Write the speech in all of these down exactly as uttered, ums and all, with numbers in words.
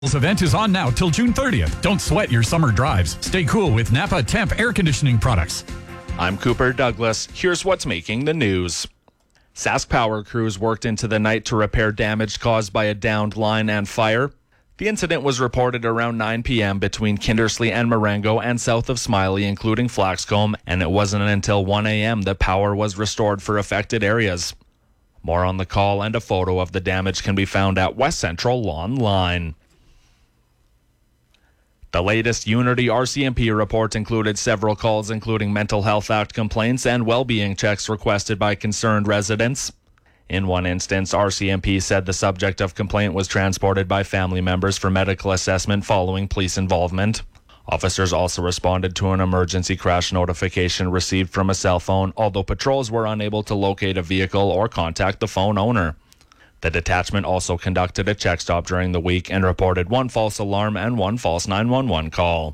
This event is on now till June thirtieth. Don't sweat your summer drives. Stay cool with Napa Temp air conditioning products. I'm Cooper Douglas. Here's what's making the news. Sask Power crews worked into the night to repair damage caused by a downed line and fire. The incident was reported around nine p.m. between Kindersley and Marengo and south of Smiley, including Flaxcomb, and it wasn't until one a.m. that power was restored for affected areas. More on the call and a photo of the damage can be found at West Central online. The latest Unity R C M P report included several calls including Mental Health Act complaints and well-being checks requested by concerned residents. In one instance, R C M P said the subject of complaint was transported by family members for medical assessment following police involvement. Officers also responded to an emergency crash notification received from a cell phone, although patrols were unable to locate a vehicle or contact the phone owner. The detachment also conducted a check stop during the week and reported one false alarm and one false nine one one call.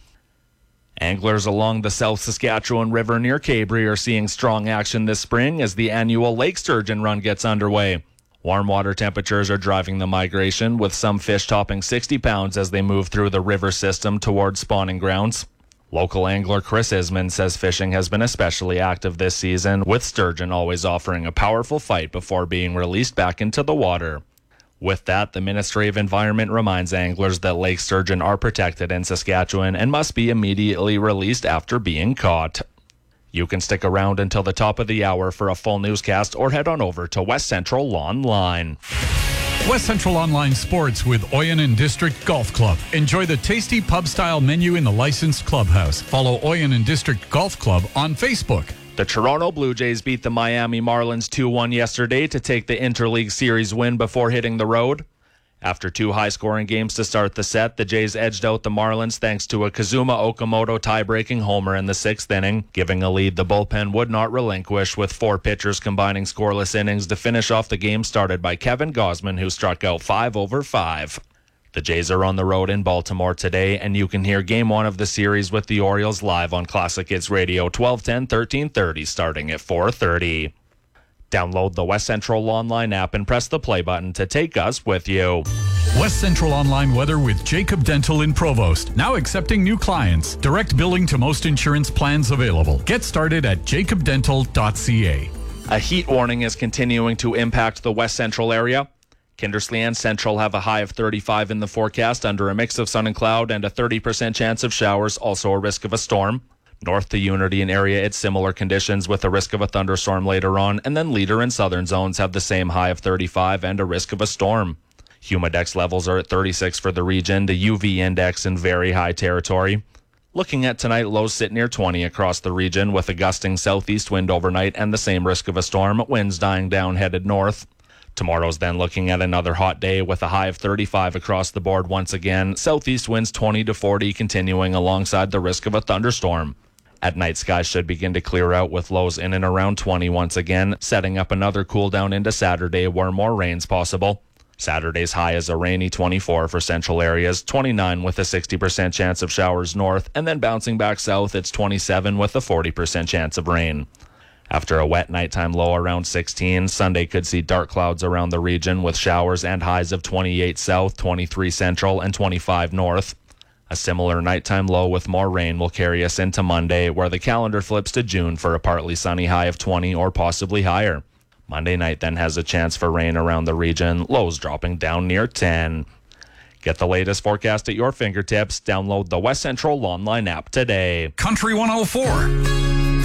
Anglers along the South Saskatchewan River near Cabri are seeing strong action this spring as the annual Lake Sturgeon Run gets underway. Warm water temperatures are driving the migration, with some fish topping sixty pounds as they move through the river system towards spawning grounds. Local angler Chris Isman says fishing has been especially active this season, with sturgeon always offering a powerful fight before being released back into the water. With that, the Ministry of Environment reminds anglers that lake sturgeon are protected in Saskatchewan and must be immediately released after being caught. You can stick around until the top of the hour for a full newscast or head on over to West Central Online. West Central Online Sports with Oyen District Golf Club. Enjoy the tasty pub-style menu in the licensed clubhouse. Follow Oyen District Golf Club on Facebook. The Toronto Blue Jays beat the Miami Marlins two one yesterday to take the Interleague Series win before hitting the road. After two high-scoring games to start the set, the Jays edged out the Marlins thanks to a Kazuma Okamoto tie-breaking homer in the sixth inning, giving a lead the bullpen would not relinquish, with four pitchers combining scoreless innings to finish off the game started by Kevin Gausman, who struck out five over five. The Jays are on the road in Baltimore today, and you can hear Game one of the series with the Orioles live on Classic Hits Radio twelve ten, thirteen thirty, starting at four thirty. Download the West Central Online app and press the play button to take us with you. West Central Online weather with Jacob Dental in Provost. Now accepting new clients. Direct billing to most insurance plans available. Get started at jacob dental dot c a. A heat warning is continuing to impact the West Central area. Kindersley and Central have a high of thirty-five in the forecast under a mix of sun and cloud and a thirty percent chance of showers, also a risk of a storm. North to Unity and area, it's similar conditions with a risk of a thunderstorm later on, and then Leader and Southern zones have the same high of thirty-five and a risk of a storm. Humidex levels are at thirty-six for the region, the U V index in very high territory. Looking at tonight, lows sit near twenty across the region with a gusting southeast wind overnight and the same risk of a storm, winds dying down headed north. Tomorrow's then looking at another hot day with a high of thirty-five across the board once again, southeast winds twenty to forty continuing alongside the risk of a thunderstorm. At night, skies should begin to clear out with lows in and around twenty once again, setting up another cool down into Saturday where more rain's possible. Saturday's high is a rainy twenty-four for central areas, twenty-nine with a sixty percent chance of showers north, and then bouncing back south, it's twenty-seven with a forty percent chance of rain. After a wet nighttime low around sixteen, Sunday could see dark clouds around the region with showers and highs of twenty-eight south, twenty-three central, and twenty-five north. A similar nighttime low with more rain will carry us into Monday, where the calendar flips to June for a partly sunny high of twenty or possibly higher. Monday night then has a chance for rain around the region, lows dropping down near ten. Get the latest forecast at your fingertips. Download the West Central Online app today. Country one oh four.